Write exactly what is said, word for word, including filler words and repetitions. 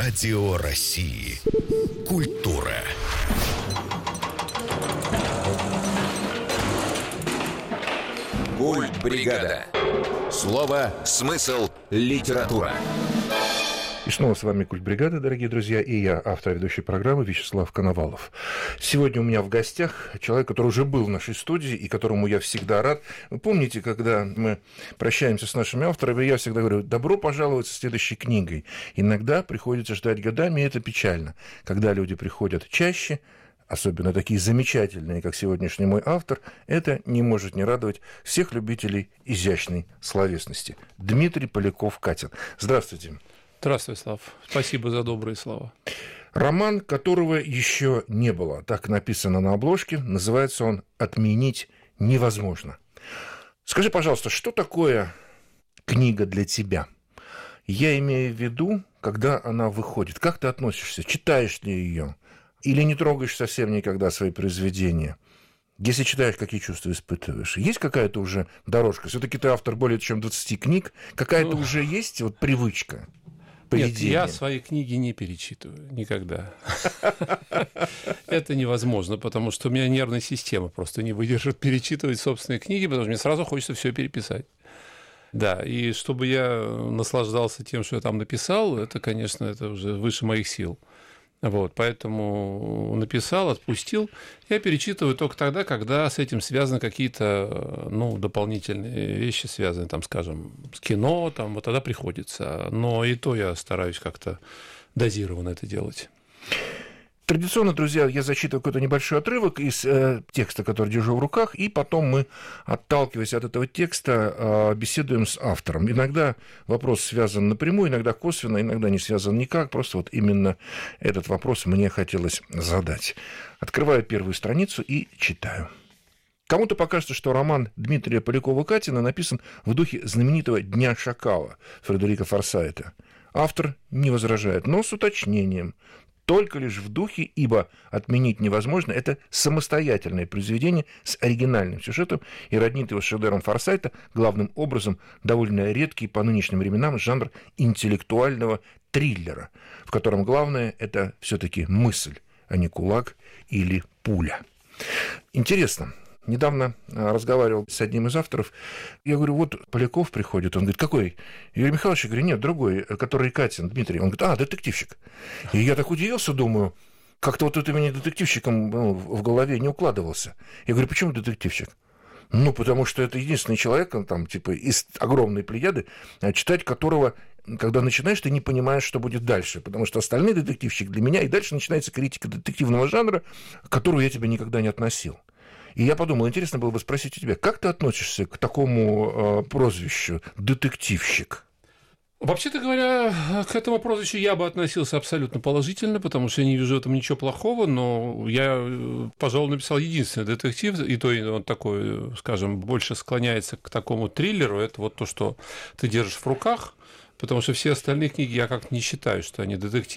Радио России. Культура. Культбригада. Слово, смысл, литература. И снова с вами Культбригада, дорогие друзья, и я, автор ведущей программы Вячеслав Коновалов. Сегодня у меня в гостях человек, который уже был в нашей студии и которому я всегда рад. Вы помните, когда мы прощаемся с нашими авторами, я всегда говорю: добро пожаловать с следующей книгой. Иногда приходится ждать годами, и это печально. Когда люди приходят чаще, особенно такие замечательные, как сегодняшний мой автор, это не может не радовать всех любителей изящной словесности. Дмитрий Поляков-Катин. Здравствуйте. Здравствуй, Слав. Спасибо за добрые слова. Роман, которого еще не было, так написано на обложке, называется он «Отменить невозможно». Скажи, пожалуйста, что такое книга для тебя? Я имею в виду, когда она выходит. Как ты относишься? Читаешь ли ее? Или не трогаешь совсем никогда свои произведения? Если читаешь, какие чувства испытываешь? Есть какая-то уже дорожка? Все-таки ты автор более чем двадцати книг. Какая-то ну... уже есть вот привычка? Нет, я свои книги не перечитываю никогда. Это невозможно, потому что у меня нервная система просто не выдержит перечитывать собственные книги, потому что мне сразу хочется все переписать. Да, и чтобы я наслаждался тем, что я там написал, это, конечно, это уже выше моих сил. Вот, поэтому написал, отпустил. Я перечитываю только тогда, когда с этим связаны какие-то, ну, дополнительные вещи, связанные, там, скажем, с кино, там, вот тогда приходится. Но и то я стараюсь как-то дозированно это делать. Традиционно, друзья, я зачитываю какой-то небольшой отрывок из э, текста, который держу в руках, и потом мы, отталкиваясь от этого текста, э, беседуем с автором. Иногда вопрос связан напрямую, иногда косвенно, иногда не связан никак. Просто вот именно этот вопрос мне хотелось задать. Открываю первую страницу и читаю. Кому-то покажется, что роман Дмитрия Полякова-Катина написан в духе знаменитого «Дня шакала» Фредерика Форсайта. Автор не возражает, но с уточнением. Только лишь в духе, ибо отменить невозможно. Это самостоятельное произведение с оригинальным сюжетом и роднит его с шедевром Форсайта, главным образом довольно редкий по нынешним временам жанр интеллектуального триллера, в котором главное – это все-таки мысль, а не кулак или пуля. Интересно. Недавно разговаривал с одним из авторов. Я говорю: вот Поляков приходит. Он говорит: какой? Юрий Михайлович? Я говорю: нет, другой, который Катин, Дмитрий. Он говорит: а, детективщик. И я так удивился, думаю, как-то вот это меня детективщиком ну, в голове не укладывался. Я говорю: почему детективщик? Ну, потому что это единственный человек, он там, типа, из огромной плеяды, читать которого, когда начинаешь, ты не понимаешь, что будет дальше. Потому что остальные детективщики для меня, и дальше начинается критика детективного жанра, к которому я тебя никогда не относил. И я подумал, интересно было бы спросить у тебя, как ты относишься к такому э, прозвищу «детективщик»? Вообще-то говоря, к этому прозвищу я бы относился абсолютно положительно, потому что я не вижу в этом ничего плохого, но я, пожалуй, написал единственный детектив, и то он такой, скажем, больше склоняется к такому триллеру, это вот то, что ты держишь в руках, потому что все остальные книги я как-то не считаю, что они детективы.